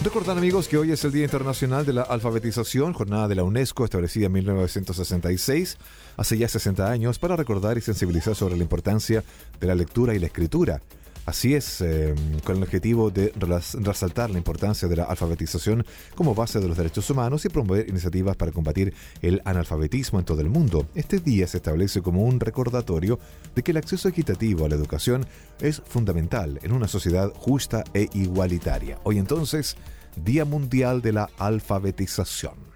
Recordar, amigos, que hoy es el Día Internacional de la Alfabetización, jornada de la UNESCO establecida en 1966, hace ya 60 años, para recordar y sensibilizar sobre la importancia de la lectura y la escritura. Así es, con el objetivo de resaltar la importancia de la alfabetización como base de los derechos humanos y promover iniciativas para combatir el analfabetismo en todo el mundo. Este día se establece como un recordatorio de que el acceso equitativo a la educación es fundamental en una sociedad justa e igualitaria. Hoy entonces, Día Mundial de la Alfabetización.